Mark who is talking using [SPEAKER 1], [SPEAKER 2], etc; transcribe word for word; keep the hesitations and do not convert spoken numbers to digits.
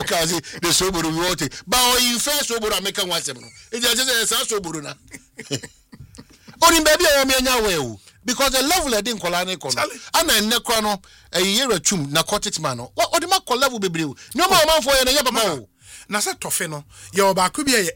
[SPEAKER 1] America say the soboro we want it. But you first soboro America wants them. It just say soboro na. Oni baby o me anya we because the level e din kola na ikono. Ana ennekwa no e yere twum narcotic man no. O de ma level bebre o. No ma o man for ye na ye papa o.
[SPEAKER 2] Na se tofe no ye oba ko bi ye